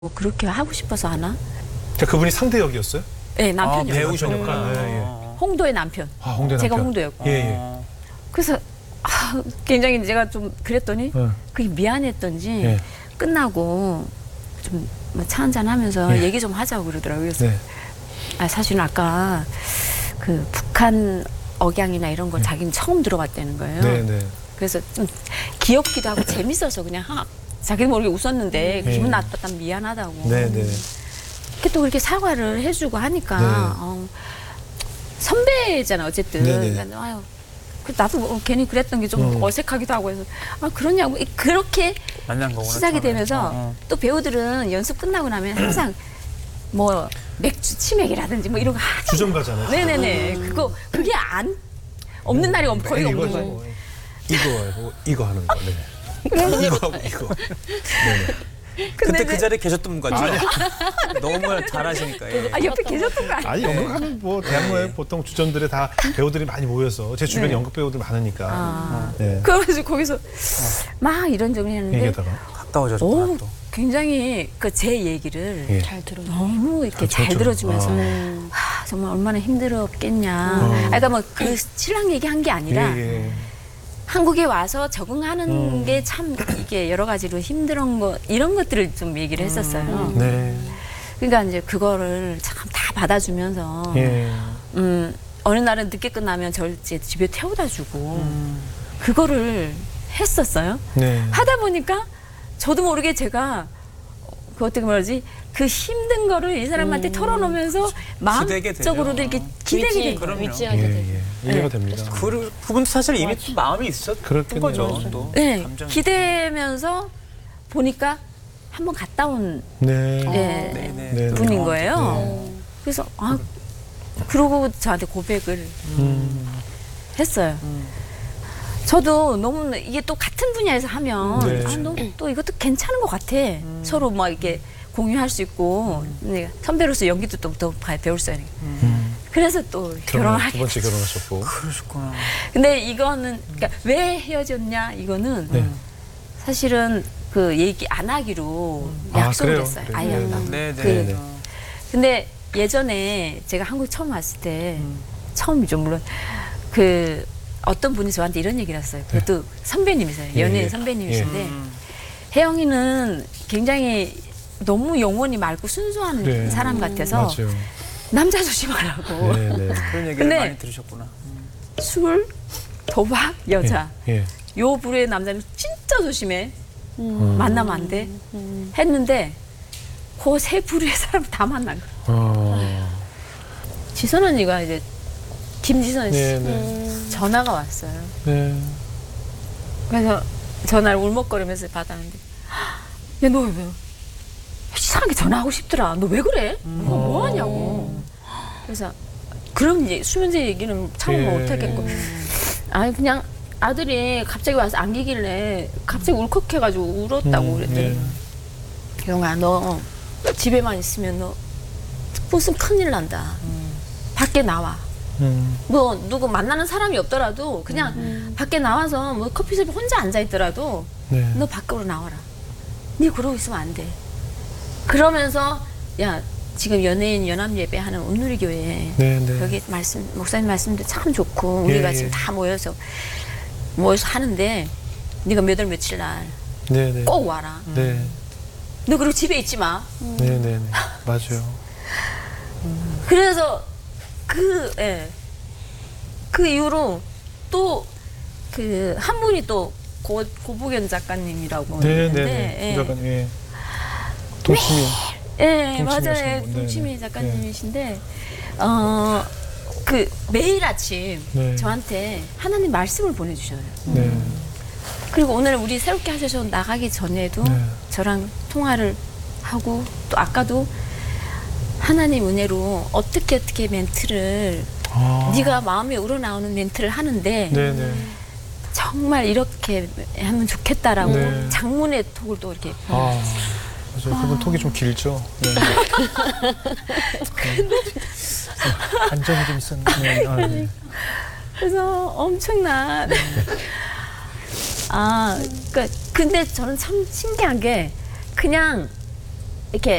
뭐 그렇게 하고 싶어서 하나? 그러니까 그분이 상대 역이었어요? 네, 남편이요. 배우셨구나. 예, 예. 홍도의 남편. 아, 홍대 제가 남편. 홍도였고. 예, 예. 그래서 굉장히 제가 좀 그랬더니 그게 미안했던지 예. 끝나고 좀 차 한잔 하면서 예. 얘기 좀 하자고 그러더라고요. 그래서 네. 사실은 아까 그 북한 억양이나 이런 거 자기는 처음 들어봤다는 거예요. 네, 네. 그래서 좀 귀엽기도 하고 재밌어서 그냥 자기도 모르게 웃었는데 기분 나빴다면 미안하다고. 네, 네. 이렇게 또 그렇게 사과를 해주고 하니까 네. 선배잖아 어쨌든. 네, 네. 그러니까 아유, 나도 뭐 괜히 그랬던 게 좀 어색하기도 하고 해서 그러냐고 그렇게 만난 거구나, 시작이 처음에. 되면서 또 배우들은 연습 끝나고 나면 항상 뭐 맥주 치맥이라든지 뭐 이런 거 하잖아요. 주점 가잖아요. 네네네. 그게 없는 날이 거의 없는 이거죠. 거예요. 이거 하는 거. 네. 이거. 네. 그때 그 자리에 계셨던 분 같죠? 너무 잘하시니까. 예. 옆에 계셨던 거 아니에요? 아니 연극하면 뭐 대학로에 보통 주점들에 다 배우들이 많이 모여서 제 주변에 네. 연극 배우들 많으니까. 네. 그래가지고 거기서 막 이런저런 했는데 얘기하다가 가까워졌구나 또. 굉장히 제 얘기를 예. 잘 들어. 너무 이렇게 잘 그렇죠. 들어주면서 정말 얼마나 힘들었겠냐. 그러니까 뭐 그 신랑 얘기한 게 아니라 예, 예. 한국에 와서 적응하는 게 참 이게 여러 가지로 힘든 거 이런 것들을 좀 얘기를 했었어요. 네. 그러니까 이제 그거를 참 다 받아주면서 예. 어느 날은 늦게 끝나면 저를 이제 집에 태워다 주고 그거를 했었어요. 네. 하다 보니까 저도 모르게 제가 그 어떻게 말하지 그 힘든 거를 이 사람한테 털어놓으면서 기대게 마음적으로도 되죠. 이렇게 기대게 되고 그럼요. 위치하게 되고. 예. 이해가 됩니다. 그분 사실 이미 또 마음이 있었던 그렇겠네요. 거죠. 또. 네, 감정이. 기대면서 보니까 한번 갔다 온 네. 예, 네. 분인 거예요. 그래서 그러고 저한테 고백을 했어요. 저도 너무 이게 또 같은 분야에서 하면 네. 너 또 이것도 괜찮은 것 같아. 서로 막 이렇게 공유할 수 있고 선배로서 연기도 또 배울 수 있는. 그래서 또 두 결혼하게. 번째 결혼하셨고. 그러셨구나. 근데 이거는 그러니까 왜 헤어졌냐 이거는 네. 사실은 그 얘기 안 하기로 약속을 그래요? 했어요. 네. 아이하고. 네, 그- 네. 근데 예전에 제가 한국 처음 왔을 때 처음이죠 물론 그 어떤 분이 저한테 이런 얘기를 했어요. 그것도 선배님이세요. 예, 연예인 예. 선배님이신데 혜영이는 굉장히 너무 영혼이 맑고 순수한 네. 사람 같아서 맞아요. 남자 조심하라고. 네, 네. 그런 얘기를 근데- 많이 들으셨구나. 술, 도박, 여자. 예. 요 부류의 남자는 진짜 조심해. 만나면 안 돼. 했는데 그 세 부류의 사람 다 만난 거야. 지선 언니가 이제 김지선 씨 네, 네. 전화가 왔어요. 네. 그래서 전화를 울먹거리면서 받았는데 야 너 왜 이상하게 전화하고 싶더라. 너 왜 그래? 뭐 하냐고. 그래서 그럼 이제 수면제 얘기는 참 예. 못하겠고 아니 그냥 아들이 갑자기 와서 안기길래 갑자기 울컥해가지고 울었다고 그랬더니 네. 영아 너 집에만 있으면 너 무슨 큰일 난다. 밖에 나와. 뭐 누구 만나는 사람이 없더라도 그냥 밖에 나와서 뭐 커피숍에 혼자 앉아 있더라도 네. 너 밖으로 나와라. 네 그러고 있으면 안 돼. 그러면서 야 지금 연예인 연합 예배하는 온누리 교회 네, 네. 여기 목사님 말씀도 참 좋고 우리가 예, 지금 예. 다 모여서 하는데 네가 몇 월 며칠 날 꼭 네, 네. 와라. 네. 너 그리고 집에 있지 마. 네, 네, 네. 맞아요. 그래서 그 이후로 또 그 한 분이 또 고복연 작가님이라고 네, 네, 있는데 네. 잠깐, 예. 동치미. 예, 동치미 맞아요. 하시는 분. 네, 동치미 네. 작가님이신데 그 매일 아침 네. 저한테 하나님 말씀을 보내주셔요. 네. 그리고 오늘 우리 새롭게 하셔서 나가기 전에도 네. 저랑 통화를 하고 또 아까도 하나님 은혜로 어떻게 멘트를 네가 마음에 우러나오는 멘트를 하는데 네, 네. 정말 이렇게 하면 좋겠다라고 네. 장문의 톡을 또 이렇게 맞아요. 그분 톡이 좀 길죠. 네. 안정이 좀 있었는데. 네. 그래서 엄청난 그러니까 근데 저는 참 신기한 게 그냥 이렇게